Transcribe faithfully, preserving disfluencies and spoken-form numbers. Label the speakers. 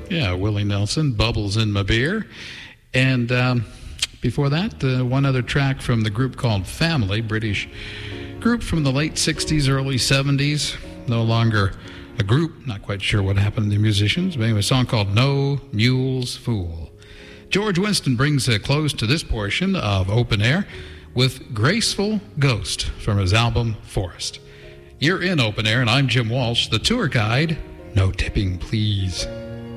Speaker 1: Yeah, Willie Nelson, Bubbles in My Beer. And um, before that, uh, one other track from the group called Family, British group from the late sixties, early seventies. No longer a group, not quite sure what happened to the musicians. But anyway, a song called No Mules Fool. George Winston brings a close to this portion of Open Air with Graceful Ghost from his album Forest. You're in Open Air, and I'm Jim Walsh, the tour guide. No tipping, please.